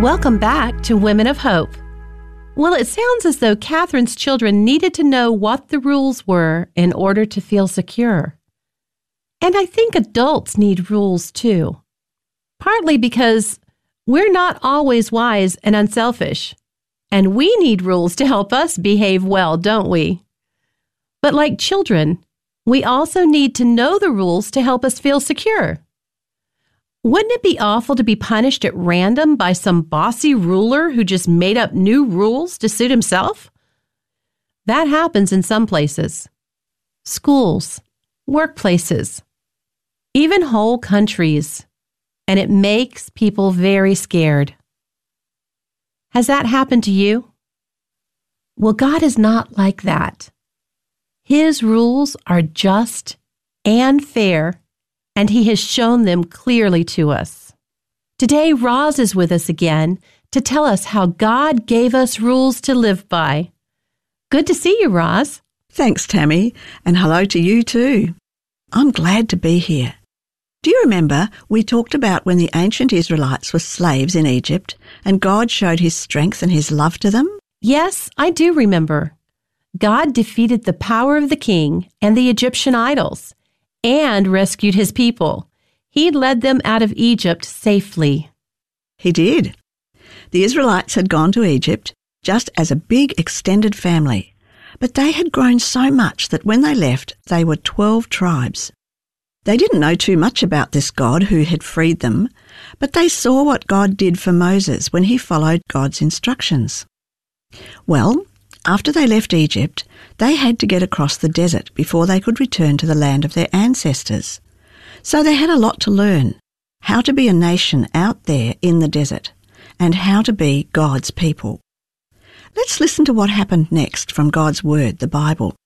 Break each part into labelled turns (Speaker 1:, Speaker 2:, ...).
Speaker 1: Welcome back to Women of Hope. Well, it sounds as though Catherine's children needed to know what the rules were in order to feel secure. And I think adults need rules too, partly because we're not always wise and unselfish, and we need rules to help us behave well, don't we? But like children, we also need to know the rules to help us feel secure. Wouldn't it be awful to be punished at random by some bossy ruler who just made up new rules to suit himself? That happens in some places. Schools, workplaces, even whole countries. And it makes people very scared. Has that happened to you? Well, God is not like that. His rules are just and fair, and He has shown them clearly to us. Today, Roz is with us again to tell us how God gave us rules to live by. Good to see you, Roz.
Speaker 2: Thanks, Tammy, and hello to you too. I'm glad to be here. Do you remember we talked about when the ancient Israelites were slaves in Egypt and God showed His strength and His love to them?
Speaker 1: Yes, I do remember. God defeated the power of the king and the Egyptian idols and rescued His people. He led them out of Egypt safely.
Speaker 2: He did. The Israelites had gone to Egypt just as a big extended family, but they had grown so much that when they left, they were 12 tribes. They didn't know too much about this God who had freed them, but they saw what God did for Moses when he followed God's instructions. Well, after they left Egypt, they had to get across the desert before they could return to the land of their ancestors. So they had a lot to learn, how to be a nation out there in the desert, and how to be God's people. Let's listen to what happened next from God's Word, the Bible.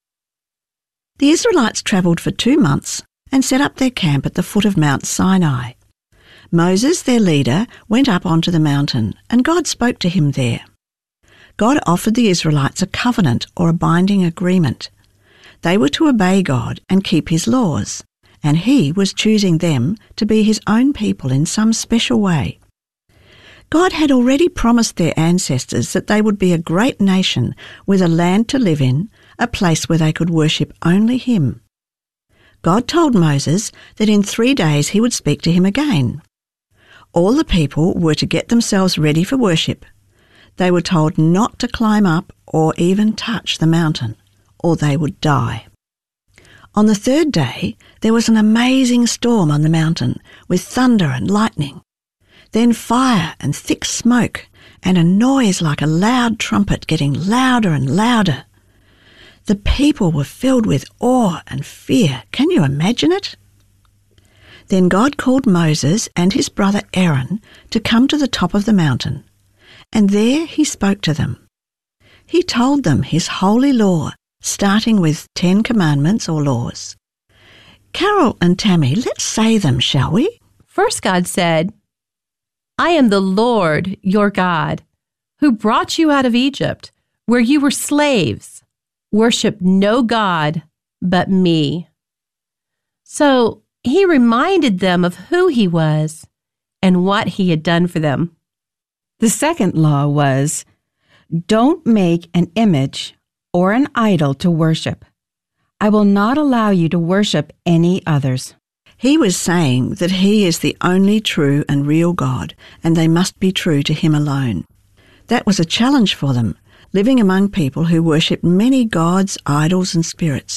Speaker 2: The Israelites travelled for 2 months and set up their camp at the foot of Mount Sinai. Moses, their leader, went up onto the mountain, and God spoke to him there. God offered the Israelites a covenant or a binding agreement. They were to obey God and keep His laws, and He was choosing them to be His own people in some special way. God had already promised their ancestors that they would be a great nation with a land to live in, a place where they could worship only Him. God told Moses that in 3 days He would speak to him again. All the people were to get themselves ready for worship. They were told not to climb up or even touch the mountain, or they would die. On the 3rd day, there was an amazing storm on the mountain with thunder and lightning. Then fire and thick smoke and a noise like a loud trumpet getting louder and louder. The people were filled with awe and fear. Can you imagine it? Then God called Moses and his brother Aaron to come to the top of the mountain, and there He spoke to them. He told them His holy law, starting with 10 commandments or laws. Carol and Tammy, let's say them, shall we?
Speaker 1: First, God said, "I am the Lord your God, who brought you out of Egypt, where you were slaves. Worship no God but me." So He reminded them of who He was and what He had done for them.
Speaker 3: The second law was, don't make an image or an idol to worship. I will not allow you to worship any others.
Speaker 2: He was saying that He is the only true and real God, and they must be true to Him alone. That was a challenge for them, living among people who worship many gods, idols and spirits.